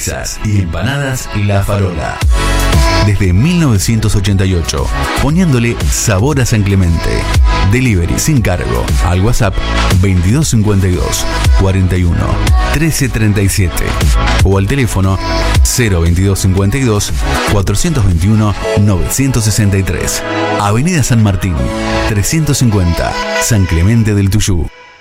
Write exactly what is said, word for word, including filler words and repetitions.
pizzas y empanadas La Farola. Desde mil novecientos ochenta y ocho, poniéndole sabor a San Clemente. Delivery sin cargo al WhatsApp veintidós cincuenta y dos, cuarenta y uno, trece treinta y siete o al teléfono cero veintidós cincuenta y dos, cuatrocientos veintiuno, novecientos sesenta y tres. Avenida San Martín, trescientos cincuenta, San Clemente del Tuyú.